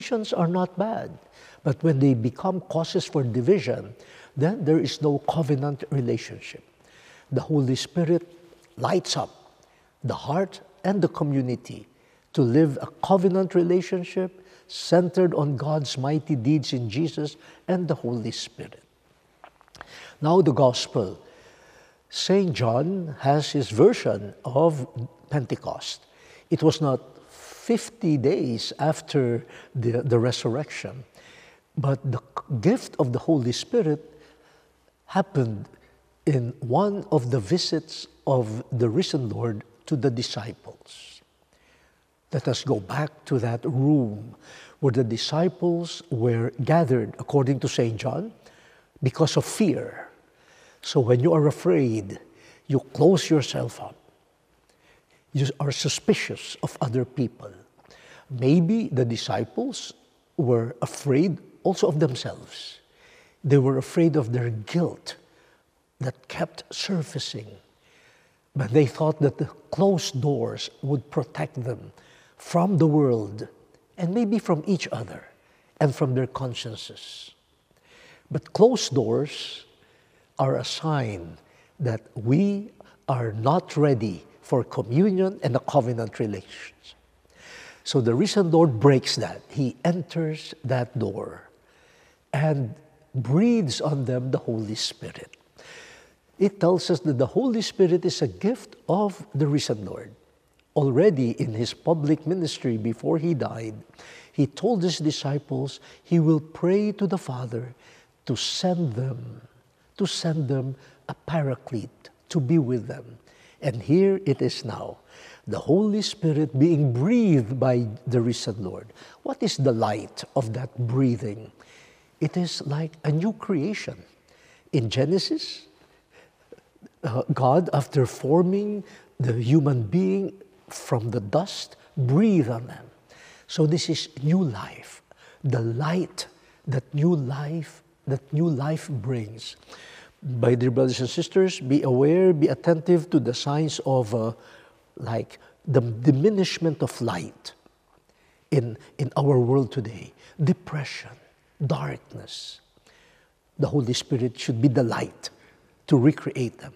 Relations are not bad, but when they become causes for division, then there is no covenant relationship. The Holy Spirit lights up the heart and the community to live a covenant relationship centered on God's mighty deeds in Jesus and the Holy Spirit. Now the Gospel. St. John has his version of Pentecost. It was not 50 days after the resurrection, but the gift of the Holy Spirit happened in one of the visits of the risen Lord to the disciples. Let us go back to that room where the disciples were gathered, according to St. John, because of fear. So when you are afraid, you close yourself up. You are suspicious of other people. Maybe the disciples were afraid also of themselves. They were afraid of their guilt that kept surfacing. But they thought that the closed doors would protect them from the world and maybe from each other and from their consciences. But closed doors are a sign that we are not ready for communion and a covenant relations. So the risen Lord breaks that. He enters that door and breathes on them the Holy Spirit. It tells us that the Holy Spirit is a gift of the risen Lord. Already in his public ministry before he died, he told his disciples he will pray to the Father to send them a paraclete to be with them. And here it is now, the Holy Spirit being breathed by the risen Lord. What is the light of that breathing? It is like a new creation. In Genesis, God, after forming the human being from the dust, breathed on them. So this is new life, the light that new life brings. My dear brothers and sisters, be aware, be attentive to the signs of like the diminishment of light in our world today. Depression, darkness. The Holy Spirit should be the light to recreate them.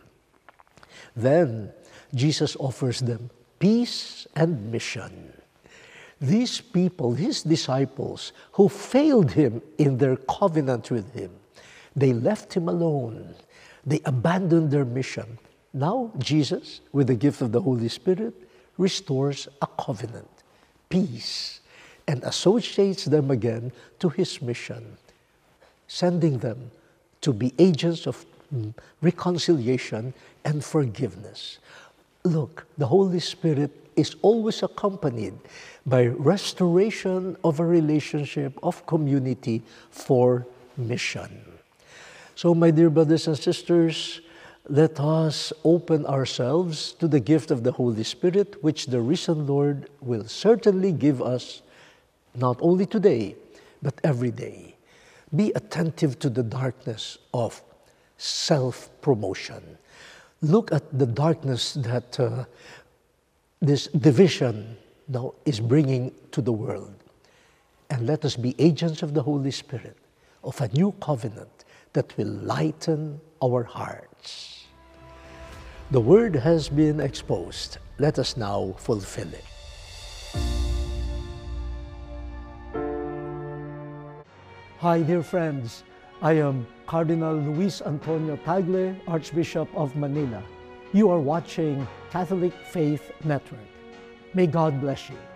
Then Jesus offers them peace and mission. These people, his disciples, who failed him in their covenant with him, they left him alone. They abandoned their mission. Now, Jesus, with the gift of the Holy Spirit, restores a covenant, peace, and associates them again to his mission, sending them to be agents of reconciliation and forgiveness. Look, the Holy Spirit is always accompanied by restoration of a relationship of community for mission. So, my dear brothers and sisters, let us open ourselves to the gift of the Holy Spirit, which the risen Lord will certainly give us, not only today, but every day. Be attentive to the darkness of self-promotion. Look at the darkness that this division now is bringing to the world. And let us be agents of the Holy Spirit, of a new covenant that will lighten our hearts. The word has been exposed. Let us now fulfill it. Hi, dear friends. I am Cardinal Luis Antonio Tagle, Archbishop of Manila. You are watching Catholic Faith Network. May God bless you.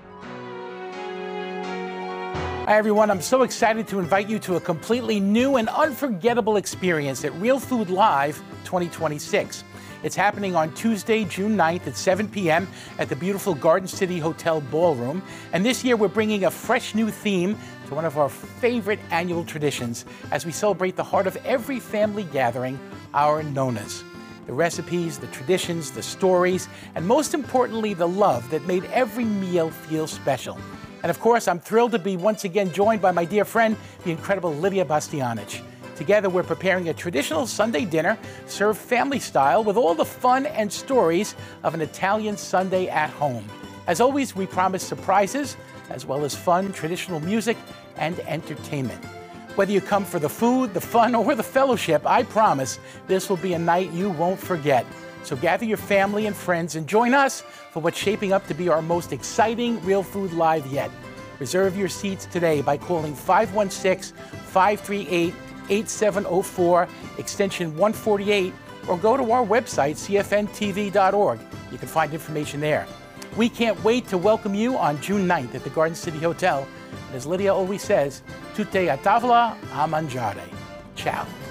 Hi, everyone. I'm so excited to invite you to a completely new and unforgettable experience at Real Food Live 2026. It's happening on Tuesday, June 9th at 7 p.m. at the beautiful Garden City Hotel Ballroom. And this year, we're bringing a fresh new theme to one of our favorite annual traditions as we celebrate the heart of every family gathering, our nonas. The recipes, the traditions, the stories, and most importantly, the love that made every meal feel special. And of course, I'm thrilled to be once again joined by my dear friend, the incredible Lydia Bastianich. Together, we're preparing a traditional Sunday dinner served family style with all the fun and stories of an Italian Sunday at home. As always, we promise surprises, as well as fun traditional music and entertainment. Whether you come for the food, the fun, or the fellowship, I promise this will be a night you won't forget. So gather your family and friends and join us for what's shaping up to be our most exciting Real Food Live yet. Reserve your seats today by calling 516-538-8704, extension 148, or go to our website, cfntv.org. You can find information there. We can't wait to welcome you on June 9th at the Garden City Hotel. And as Lydia always says, tutte a tavola a mangiare. Ciao.